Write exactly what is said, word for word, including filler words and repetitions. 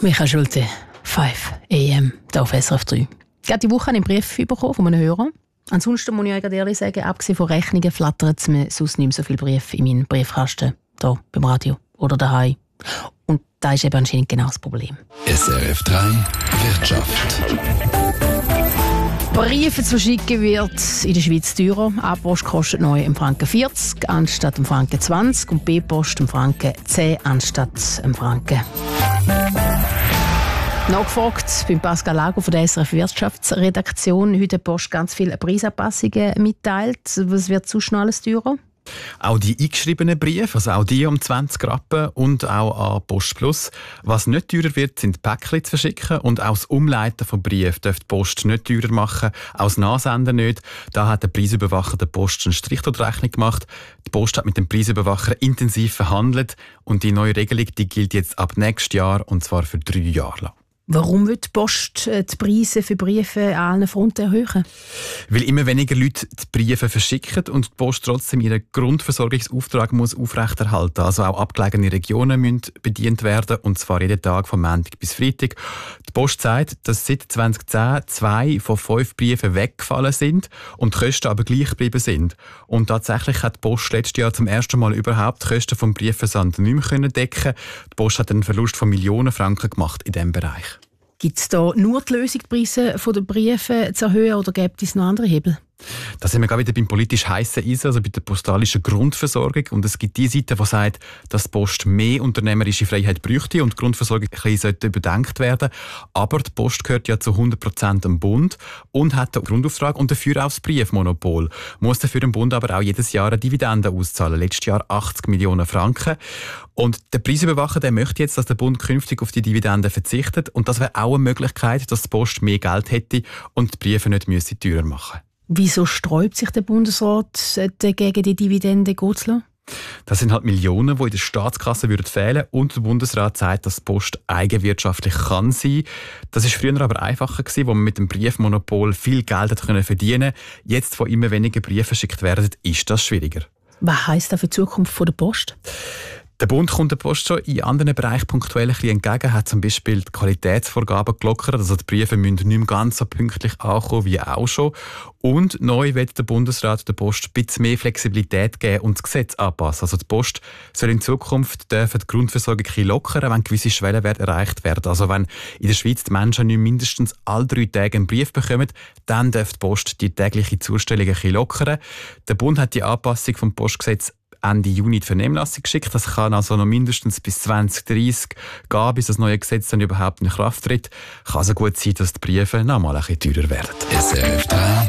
Michael Schulte, fünf A M, hier auf S R F drei. Gerade die Woche habe ich einen Brief bekommen von einem Hörer. Ansonsten muss ich euch ehrlich sagen, abgesehen von Rechnungen flattert es mir sonst nicht mehr so viele Briefe in meinen Briefkasten. Hier beim Radio oder daheim. Und da ist eben anscheinend genau das Problem. S R F drei Wirtschaft. Briefe zu verschicken wird in der Schweiz teurer. A-Post kostet neu im Franken vierzig anstatt im Franken zwanzig und B-Post im Franken zehn anstatt im Franken. Nachgefragt beim Pascal Lago von der S R F Wirtschaftsredaktion. Heute hat die Post ganz viele Preisanpassungen mitteilt. Was wird sonst noch alles teurer? Auch die eingeschriebenen Briefe, also auch die um zwanzig Rappen und auch an Post Plus. Was nicht teurer wird, sind Päckchen zu verschicken und auch das Umleiten von Briefen darf die Post nicht teurer machen, auch das Nachsenden nicht. Da hat der Preisüberwacher der Post einen Strich durch die Rechnung gemacht. Die Post hat mit dem Preisüberwacher intensiv verhandelt und die neue Regelung die gilt jetzt ab nächstes Jahr und zwar für drei Jahre lang. Warum will die Post die Preise für Briefe an allen Fronten erhöhen? Weil immer weniger Leute die Briefe verschicken und die Post trotzdem ihren Grundversorgungsauftrag muss aufrechterhalten. Also auch abgelegene Regionen müssen bedient werden, und zwar jeden Tag von Montag bis Freitag. Die Post sagt, dass seit zwanzig zehn zwei von fünf Briefen weggefallen sind und die Kosten aber gleich geblieben sind. Und tatsächlich hat die Post letztes Jahr zum ersten Mal überhaupt die Kosten vom Briefversand nicht mehr decken. Die Post hat einen Verlust von Millionen Franken gemacht in diesem Bereich. Gibt es da nur die Lösung, die Preise der Briefe zu erhöhen, oder gibt es noch andere Hebel? Da sind wir gerade wieder beim politisch heissen Eisen, also bei der postalischen Grundversorgung. Und es gibt die Seite, die sagt, dass die Post mehr unternehmerische Freiheit bräuchte und die Grundversorgung ein bisschen überdenkt werden. Aber die Post gehört ja zu hundert Prozent dem Bund und hat den Grundauftrag und dafür auch das Briefmonopol. Muss dafür dem Bund aber auch jedes Jahr eine Dividende auszahlen. Letztes Jahr achtzig Millionen Franken. Und der Preisüberwacher der möchte jetzt, dass der Bund künftig auf die Dividende verzichtet. Und das wäre auch eine Möglichkeit, dass die Post mehr Geld hätte und die Briefe nicht müsste teurer machen. Wieso sträubt sich der Bundesrat dagegen, die Dividende gehen zu lassen? Das sind halt Millionen, die in der Staatskasse würden fehlen, und der Bundesrat sagt, dass die Post eigenwirtschaftlich kann sein. Das war früher aber einfacher gewesen, wo man mit dem Briefmonopol viel Geld hat können verdienen. Jetzt, wo immer weniger Briefe verschickt werden, ist das schwieriger. Was heisst das für die Zukunft der Post? Der Bund kommt der Post schon in anderen Bereichen punktuell ein bisschen entgegen, hat zum Beispiel die Qualitätsvorgaben gelockert, also die Briefe müssen nicht mehr ganz so pünktlich ankommen wie auch schon. Und neu wird der Bundesrat der Post ein bisschen mehr Flexibilität geben und das Gesetz anpassen. Also die Post soll in Zukunft dürfen die Grundversorgung ein bisschen lockern, wenn gewisse Schwellenwerte erreicht werden. Also wenn in der Schweiz die Menschen nicht mindestens alle drei Tage einen Brief bekommen, dann darf die Post die tägliche Zustellung ein bisschen lockern. Der Bund hat die Anpassung vom Postgesetz Ende Juni die Vernehmlassung geschickt. Das kann also noch mindestens bis zwanzig dreißig gehen, bis das neue Gesetz dann überhaupt in Kraft tritt. Kann also gut sein, dass die Briefe noch mal ein bisschen teurer werden. S R F drei